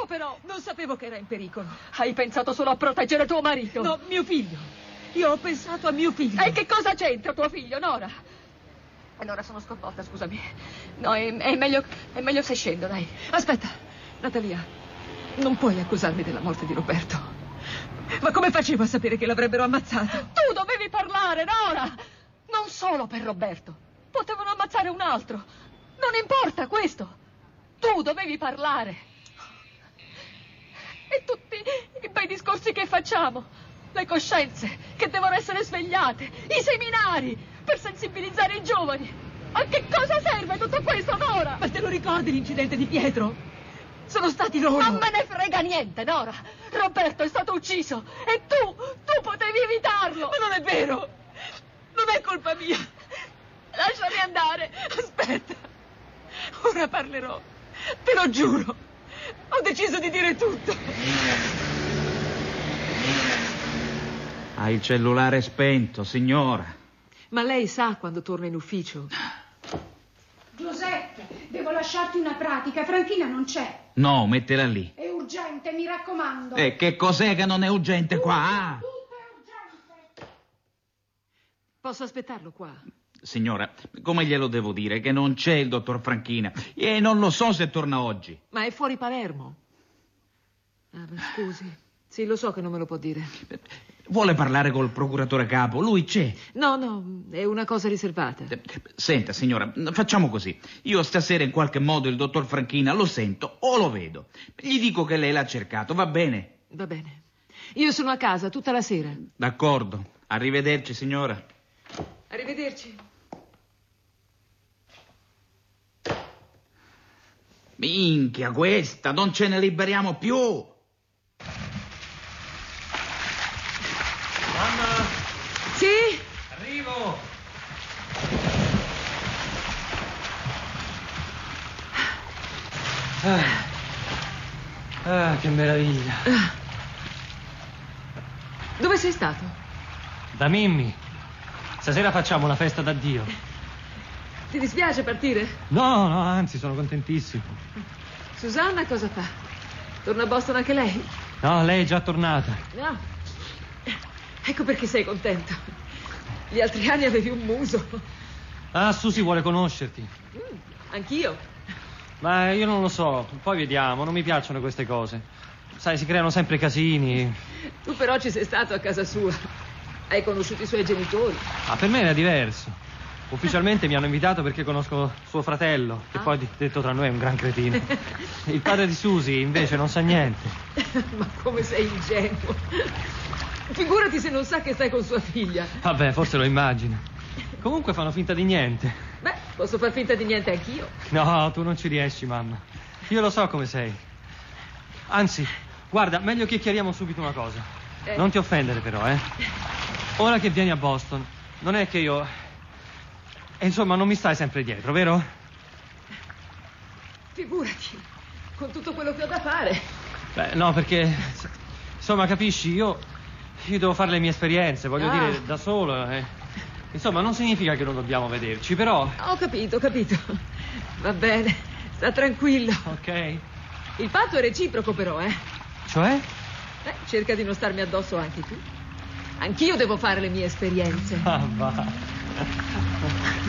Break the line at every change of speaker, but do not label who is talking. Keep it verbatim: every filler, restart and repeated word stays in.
però! Non sapevo che era in pericolo.
Hai pensato solo a proteggere tuo marito.
No, mio figlio. Io ho pensato a mio figlio.
E che cosa c'entra tuo figlio, Nora? E Nora, sono sconvolta, scusami. No, è, è meglio, è meglio se scendo, dai.
Aspetta, Natalia, non puoi accusarmi della morte di Roberto. Ma come facevo a sapere che l'avrebbero ammazzato?
Tu dovevi parlare, Nora! Non solo per Roberto. Potevano ammazzare un altro. Non importa questo. Tu dovevi parlare. E tutti i bei discorsi che facciamo, le coscienze che devono essere svegliate, i seminari per sensibilizzare i giovani. A che cosa serve tutto questo, Nora?
Ma te lo ricordi l'incidente di Pietro? Sono stati loro.
Non me ne frega niente, Nora. Roberto è stato ucciso e tu, tu potevi evitarlo.
Ma non è vero. Non è colpa mia.
Lasciami andare.
Aspetta. Ora parlerò. Te lo giuro. Ho deciso di dire tutto.
Ha il cellulare spento, signora.
Ma lei sa quando torna in ufficio?
Giuseppe, devo lasciarti una pratica. Franchina non c'è.
No, mettela lì.
È urgente, mi raccomando.
E che cos'è che non è urgente qua? Ah.
Tutto è urgente.
Posso aspettarlo qua?
Signora, come glielo devo dire? Che non c'è il dottor Franchina e non lo so se torna oggi.
Ma è fuori Palermo. Ah, ma scusi. Sì, lo so che non me lo può dire.
Vuole parlare col procuratore capo? Lui c'è.
No, no, è una cosa riservata.
Senta, signora, facciamo così. Io stasera in qualche modo il dottor Franchina lo sento o lo vedo. Gli dico che lei l'ha cercato, va bene?
Va bene. Io sono a casa tutta la sera.
D'accordo. Arrivederci, signora.
Arrivederci.
Minchia, questa, non ce ne liberiamo più.
Mamma!
Sì?
Arrivo! Ah, ah che meraviglia.
Dove sei stato?
Da Mimmi. Stasera facciamo una festa d'addio.
Ti dispiace partire?
No, no, anzi, sono contentissimo.
Susanna cosa fa? Torna a Boston anche lei?
No, lei è già tornata.
No. Ecco perché sei contento. Gli altri anni avevi un muso.
Ah, Susi vuole conoscerti.
Mm, anch'io.
Ma io non lo so, poi vediamo, non mi piacciono queste cose. Sai, si creano sempre casini.
Tu però ci sei stato a casa sua. Hai conosciuto i suoi genitori.
Ah, per me era diverso. Ufficialmente mi hanno invitato perché conosco suo fratello, che
ah.
poi, detto tra noi, è un gran cretino. Il padre di Susi, invece, non sa niente.
Ma come sei ingenuo. Figurati se non sa che stai con sua figlia.
Vabbè, forse lo immagina. Comunque fanno finta di niente.
Beh, posso far finta di niente anch'io.
No, tu non ci riesci, mamma. Io lo so come sei. Anzi, guarda, meglio che chiariamo subito una cosa.
Eh.
Non ti offendere però, eh. Ora che vieni a Boston, non è che io... E insomma, non mi stai sempre dietro, vero?
Figurati, con tutto quello che ho da fare.
Beh, no, perché... Insomma, capisci, io... Io devo fare le mie esperienze, voglio
Ah.
dire, da solo, eh. Insomma, non significa che non dobbiamo vederci, però...
Ho capito, ho capito. Va bene, sta tranquillo.
Ok.
Il patto è reciproco però, eh.
Cioè?
Eh, cerca di non starmi addosso anche tu. Anch'io devo fare le mie esperienze.
Ah, va.